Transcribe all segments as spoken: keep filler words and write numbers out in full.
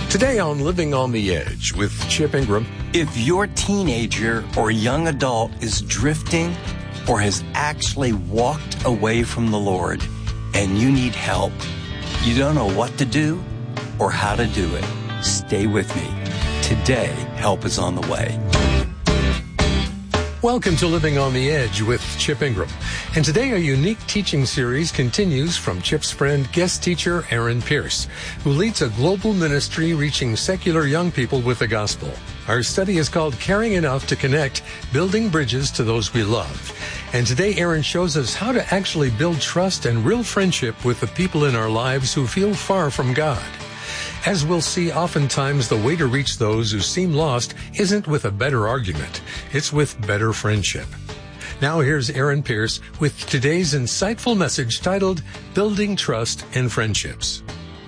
Today on Living on the Edge with Chip Ingram. If your teenager or young adult is drifting or has actually walked away from the Lord and you need help, you don't know what to do or how to do it, stay with me. Today, help is on the way. Welcome to Living on the Edge with Chip Ingram. And today a unique teaching series continues from Chip's friend, guest teacher Aaron Pierce, who leads a global ministry reaching secular young people with the gospel. Our study is called Caring Enough to Connect, Building Bridges to Those We Love. And today Aaron shows us how to actually build trust and real friendship with the people in our lives who feel far from God. As we'll see, oftentimes the way to reach those who seem lost isn't with a better argument. It's with better friendship. Now here's Aaron Pierce with today's insightful message titled Building Trust and Friendships.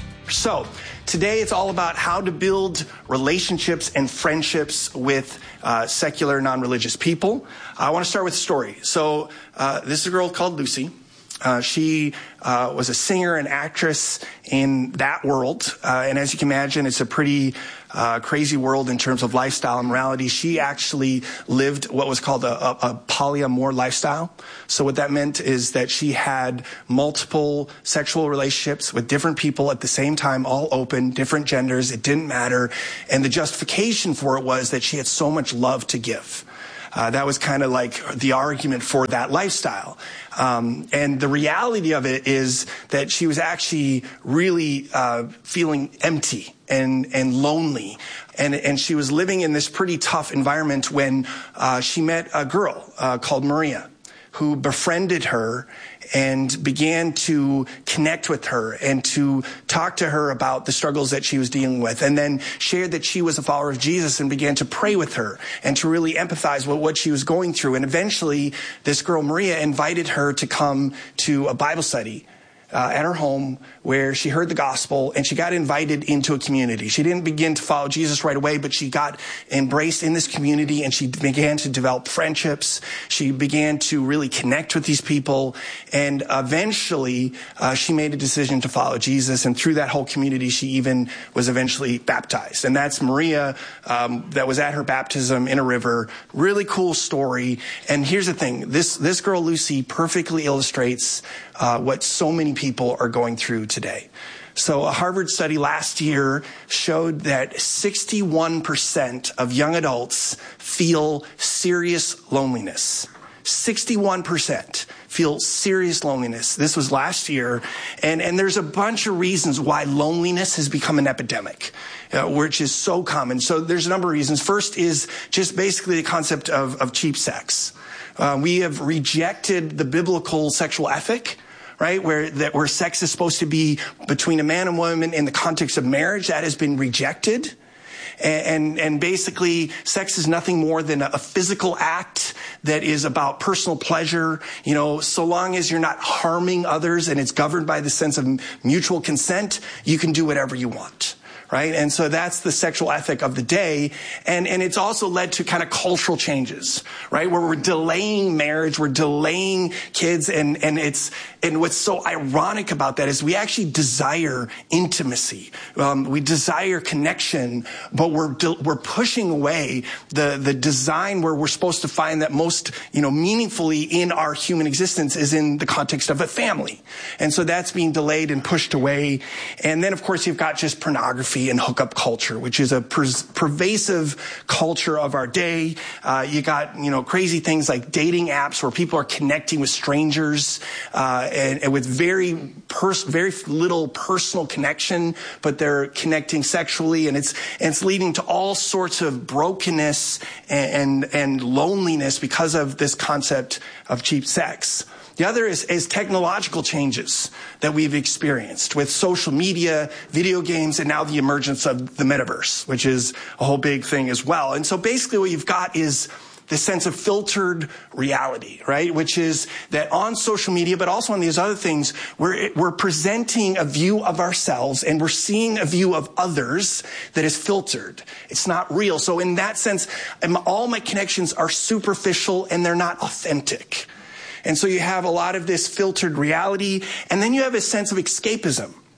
So, today it's all about how to build relationships and friendships with uh, secular, non-religious people. I want to start with a story. So, uh, this is a girl called Lucy. Uh, she uh, was a singer and actress in that world. Uh, and as you can imagine, it's a pretty uh, crazy world in terms of lifestyle and morality. She actually lived what was called a, a, a polyamor lifestyle. So what that meant is that she had multiple sexual relationships with different people at the same time, all open, different genders. It didn't matter. And the justification for it was that she had so much love to give. Uh, that was kind of like the argument for that lifestyle. Um, and the reality of it is that she was actually really uh, feeling empty and, and lonely. And, and she was living in this pretty tough environment when uh, she met a girl uh, called Maria, who befriended her and began to connect with her and to talk to her about the struggles that she was dealing with, and then shared that she was a follower of Jesus and began to pray with her and to really empathize with what she was going through. And eventually, this girl, Maria, invited her to come to a Bible study Uh, at her home where she heard the gospel and she got invited into a community. She didn't begin to follow Jesus right away, but she got embraced in this community and she began to develop friendships. She began to really connect with these people, and eventually uh, she made a decision to follow Jesus, and through that whole community she even was eventually baptized. And that's Maria um, that was at her baptism in a river. Really cool story. And here's the thing, this, this girl Lucy perfectly illustrates uh, what so many people are going through today. So a Harvard study last year showed that sixty-one percent of young adults feel serious loneliness. sixty-one percent feel serious loneliness. This was last year. And, and there's a bunch of reasons why loneliness has become an epidemic, uh, which is so common. So there's a number of reasons. First is just basically the concept of, of cheap sex. Uh, we have rejected the biblical sexual ethic, right, where that where sex is supposed to be between a man and woman in the context of marriage. That has been rejected. And, and, and basically, sex is nothing more than a, a physical act that is about personal pleasure. You know, so long as you're not harming others and it's governed by the sense of mutual consent, you can do whatever you want. Right? And so that's the sexual ethic of the day. And, and it's also led to kind of cultural changes, right? Where we're delaying marriage, we're delaying kids. And, and it's, and what's so ironic about that is we actually desire intimacy. Um, we desire connection, but we're, de- we're pushing away the, the design where we're supposed to find that most, you know, meaningfully in our human existence is in the context of a family. And so that's being delayed and pushed away. And then, of course, you've got just pornography and hookup culture, which is a per- pervasive culture of our day. Uh, you got, you know, crazy things like dating apps where people are connecting with strangers uh, and, and with very pers- very little personal connection, but they're connecting sexually, and it's and it's leading to all sorts of brokenness and and, and loneliness because of this concept of cheap sex. The other is, is technological changes that we've experienced with social media, video games, and now the emergence of the metaverse, which is a whole big thing as well. And so basically what you've got is the sense of filtered reality, right? Which is that on social media, but also on these other things, we're, we're presenting a view of ourselves and we're seeing a view of others that is filtered. It's not real. So in that sense, all my connections are superficial and they're not authentic. And so you have a lot of this filtered reality, and then you have a sense of escapism.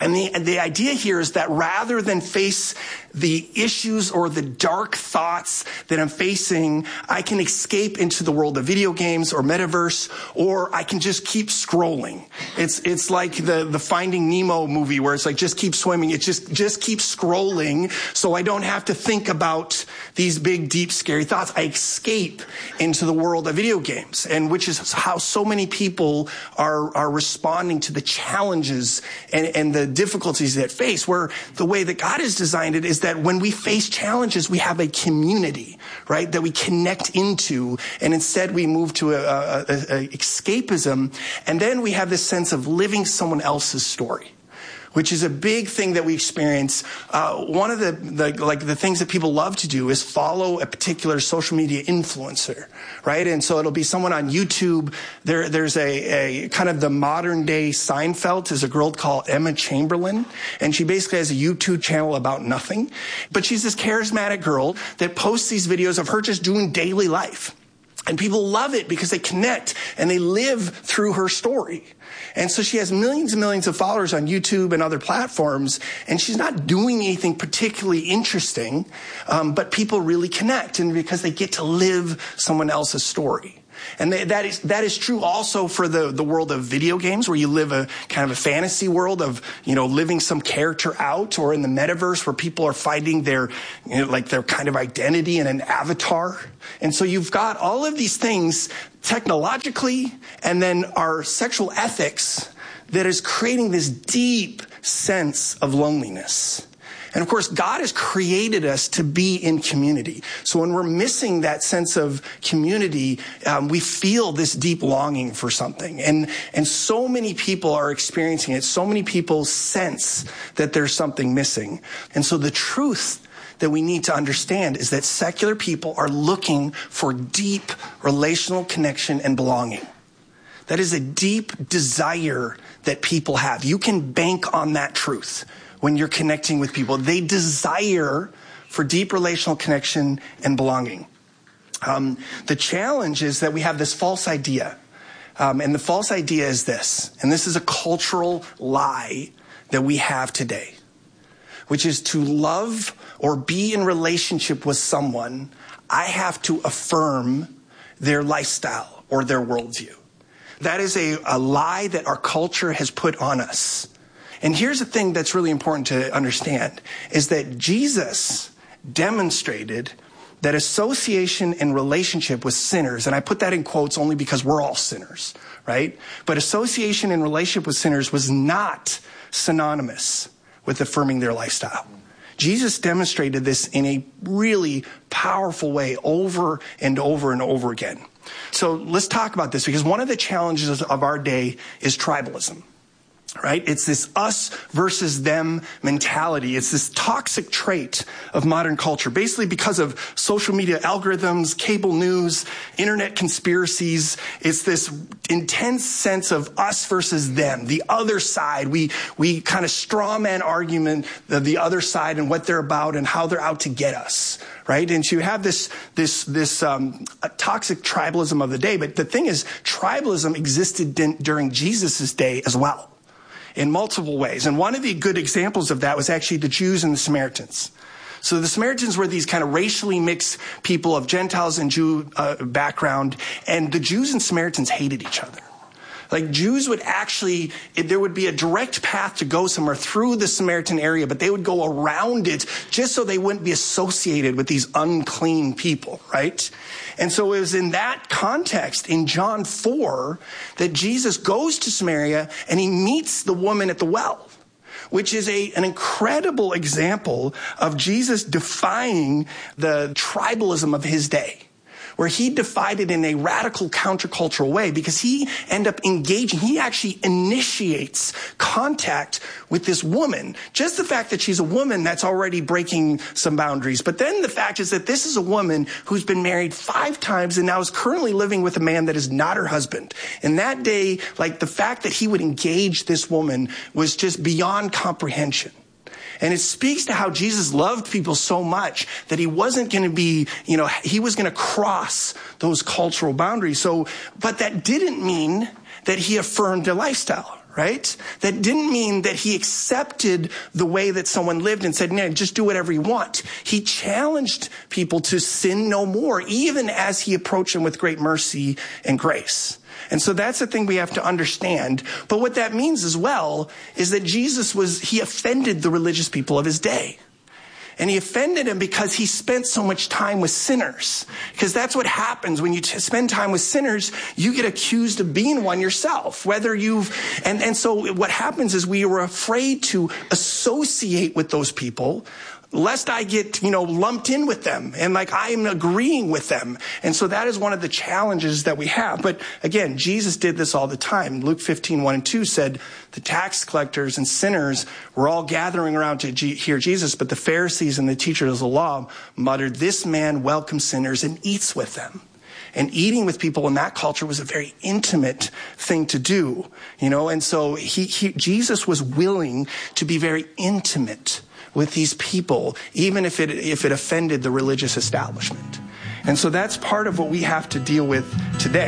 And the, and the idea here is that rather than face the issues or the dark thoughts that I'm facing, I can escape into the world of video games or metaverse, or I can just keep scrolling. It's it's like the, the Finding Nemo movie where it's like, just keep swimming. It just, just keep scrolling so I don't have to think about these big, deep, scary thoughts. I escape into the world of video games, and which is how so many people are, are responding to the challenges and, and the difficulties that face, where the way that God has designed it is that when we face challenges, we have a community, right, that we connect into, and instead we move to a, a, a escapism, and then we have this sense of living someone else's story, which is a big thing that we experience. Uh, one of the, the like the things that people love to do is follow a particular social media influencer, right? And so it'll be someone on YouTube. There, there's a, a kind of the modern day Seinfeld is a girl called Emma Chamberlain, and she basically has a YouTube channel about nothing, but she's this charismatic girl that posts these videos of her just doing daily life. And people love it because they connect and they live through her story. And so she has millions and millions of followers on YouTube and other platforms, and she's not doing anything particularly interesting, um, but people really connect, and because they get to live someone else's story. And that is that is true also for the, the world of video games, where you live a kind of a fantasy world of, you know, living some character out, or in the metaverse where people are finding their, you know, like their kind of identity in an avatar. And so you've got all of these things technologically, and then our sexual ethics that is creating this deep sense of loneliness. And of course, God has created us to be in community. So when we're missing that sense of community, um, we feel this deep longing for something. And, and so many people are experiencing it. So many people sense that there's something missing. And so the truth that we need to understand is that secular people are looking for deep relational connection and belonging. That is a deep desire that people have. You can bank on that truth. When you're connecting with people, they desire for deep relational connection and belonging. Um, the challenge is that we have this false idea. Um, and the false idea is this, and this is a cultural lie that we have today, which is to love or be in relationship with someone, I have to affirm their lifestyle or their worldview. That is a, a lie that our culture has put on us. And here's the thing that's really important to understand, is that Jesus demonstrated that association and relationship with sinners, and I put that in quotes only because we're all sinners, right? But association and relationship with sinners was not synonymous with affirming their lifestyle. Jesus demonstrated this in a really powerful way over and over and over again. So let's talk about this, because one of the challenges of our day is tribalism. Right? It's this us versus them mentality. It's this toxic trait of modern culture, basically because of social media algorithms, cable news, internet conspiracies. It's this intense sense of us versus them, the other side. We we kind of straw man argument of the other side and what they're about and how they're out to get us. Right? And so you have this this this um, toxic tribalism of the day. But the thing is, tribalism existed din- during Jesus' day as well, in multiple ways. And one of the good examples of that was actually the Jews and the Samaritans. So the Samaritans were these kind of racially mixed people of Gentiles and Jew uh, background, and the Jews and Samaritans hated each other. Like, Jews would actually, there would be a direct path to go somewhere through the Samaritan area, but they would go around it just so they wouldn't be associated with these unclean people, right? And so it was in that context, in John four, that Jesus goes to Samaria and he meets the woman at the well, which is a, an incredible example of Jesus defying the tribalism of his day, where he defied it in a radical countercultural way, because he ended up engaging, he actually initiates contact with this woman. Just the fact that she's a woman, that's already breaking some boundaries. But then the fact is that this is a woman who's been married five times and now is currently living with a man that is not her husband. In that day, like, the fact that he would engage this woman was just beyond comprehension. And it speaks to how Jesus loved people so much that he wasn't going to be, you know, he was going to cross those cultural boundaries. So, but that didn't mean that he affirmed their lifestyle, right? That didn't mean that he accepted the way that someone lived and said, no, just do whatever you want. He challenged people to sin no more, even as he approached them with great mercy and grace. And so that's the thing we have to understand. But what that means as well is that Jesus was, he offended the religious people of his day. And he offended him because he spent so much time with sinners. Because that's what happens when you t- spend time with sinners, you get accused of being one yourself. Whether you've, and, and so what happens is we were afraid to associate with those people, lest I get, you know, lumped in with them and like I'm agreeing with them. And so that is one of the challenges that we have. But again, Jesus did this all the time. Luke fifteen, one and two said the tax collectors and sinners were all gathering around to G- hear Jesus, but the Pharisees and the teachers of the law muttered, "This man welcomes sinners and eats with them." And eating with people in that culture was a very intimate thing to do, you know, and so he, he Jesus was willing to be very intimate with these people, even if it if it offended the religious establishment. And so that's part of what we have to deal with today.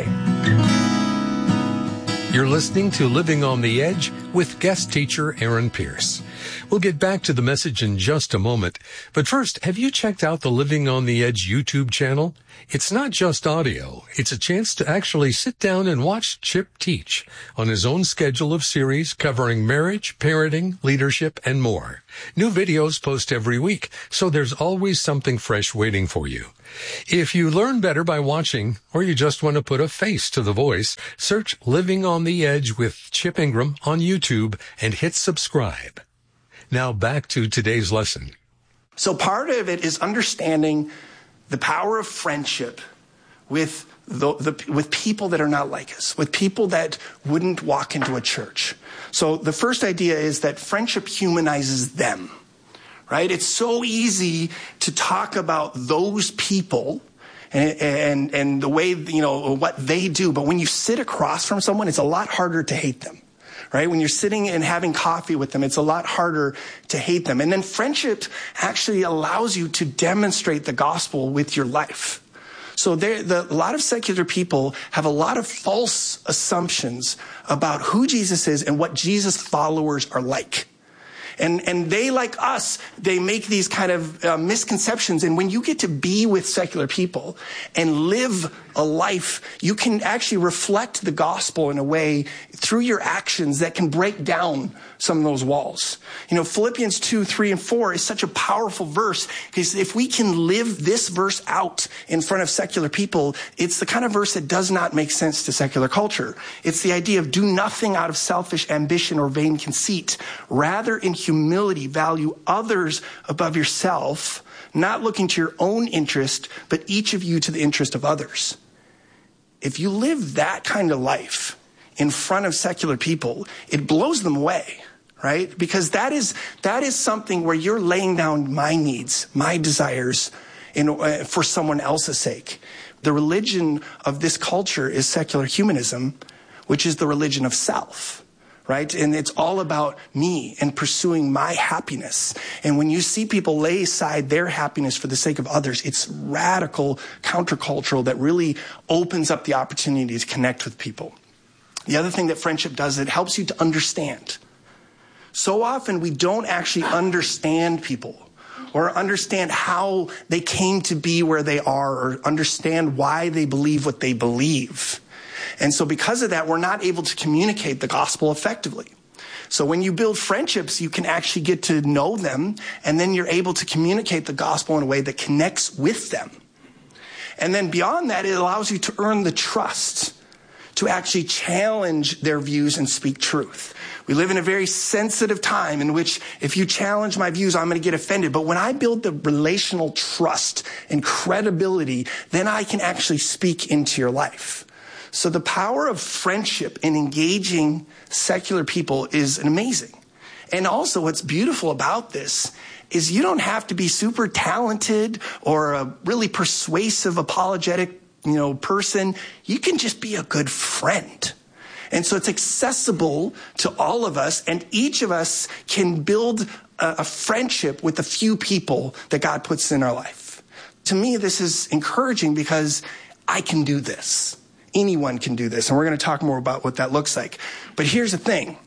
You're listening to Living on the Edge with guest teacher Aaron Pierce. We'll get back to the message in just a moment. But first, have you checked out the Living on the Edge YouTube channel? It's not just audio. It's a chance to actually sit down and watch Chip teach on his own schedule of series covering marriage, parenting, leadership, and more. New videos post every week, so there's always something fresh waiting for you. If you learn better by watching, or you just want to put a face to the voice, search Living on the Edge with Chip Ingram on YouTube and hit subscribe. Now back to today's lesson. So part of it is understanding the power of friendship with the, the with people that are not like us, with people that wouldn't walk into a church. So the first idea is that friendship humanizes them, right? It's so easy to talk about those people and, and, and the way, you know, what they do. But when you sit across from someone, it's a lot harder to hate them. Right? When you're sitting and having coffee with them, it's a lot harder to hate them. And then friendship actually allows you to demonstrate the gospel with your life. So there, the, a lot of secular people have a lot of false assumptions about who Jesus is and what Jesus followers are like. And and they, like us, they make these kind of uh, misconceptions. And when you get to be with secular people and live a life, you can actually reflect the gospel in a way through your actions that can break down some of those walls. You know, Philippians two, three, and four is such a powerful verse because if we can live this verse out in front of secular people, it's the kind of verse that does not make sense to secular culture. It's the idea of do nothing out of selfish ambition or vain conceit. Rather, in humility, value others above yourself, not looking to your own interest, but each of you to the interest of others. If you live that kind of life in front of secular people, it blows them away, right? Because that is that is something where you're laying down my needs, my desires in, uh, for someone else's sake. The religion of this culture is secular humanism, which is the religion of self. Right? And it's all about me and pursuing my happiness. And when you see people lay aside their happiness for the sake of others, it's radical countercultural that really opens up the opportunity to connect with people. The other thing that friendship does, it helps you to understand. So often we don't actually understand people or understand how they came to be where they are or understand why they believe what they believe. And so because of that, we're not able to communicate the gospel effectively. So when you build friendships, you can actually get to know them, and then you're able to communicate the gospel in a way that connects with them. And then beyond that, it allows you to earn the trust to actually challenge their views and speak truth. We live in a very sensitive time in which if you challenge my views, I'm going to get offended. But when I build the relational trust and credibility, then I can actually speak into your life. So the power of friendship in engaging secular people is amazing. And also what's beautiful about this is you don't have to be super talented or a really persuasive, apologetic, you know, person. You can just be a good friend. And so it's accessible to all of us, and each of us can build a, a friendship with a few people that God puts in our life. To me, this is encouraging because I can do this. Anyone can do this, and we're going to talk more about what that looks like. But here's the thing.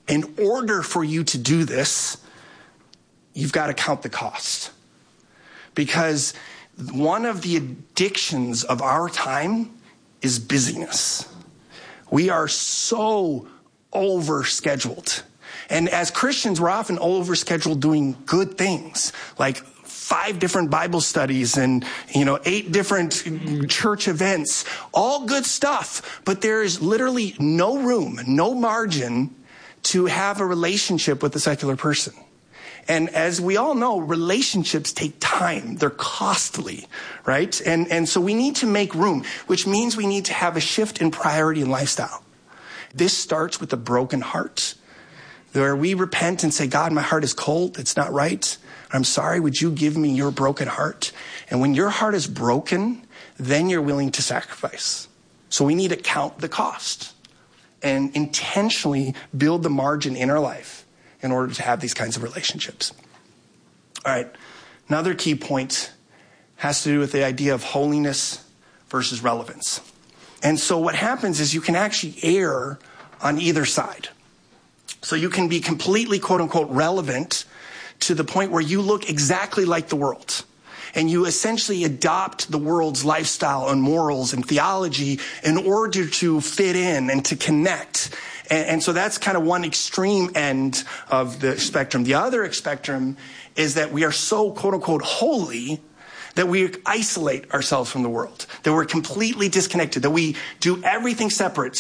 in order for you to do this, you've got to count the cost. Because one of the addictions of our time is busyness. We are so overscheduled. And as Christians, we're often overscheduled doing good things, like five different Bible studies and, you know, eight different church events, all good stuff. But there is literally no room, no margin to have a relationship with a secular person. And as we all know, relationships take time. They're costly, right? And, and so we need to make room, which means we need to have a shift in priority and lifestyle. This starts with a broken heart, where we repent and say, God, my heart is cold. It's not right. I'm sorry. Would you give me your broken heart? And when your heart is broken, then you're willing to sacrifice. So we need to count the cost and intentionally build the margin in our life in order to have these kinds of relationships. All right. Another key point has to do with the idea of holiness versus relevance. And so what happens is you can actually err on either side. So you can be completely, quote unquote, relevant to the point where you look exactly like the world. And you essentially adopt the world's lifestyle and morals and theology in order to fit in and to connect. And, and so that's kind of one extreme end of the spectrum. The other spectrum is that we are so, quote unquote, holy that we isolate ourselves from the world, that we're completely disconnected, that we do everything separate.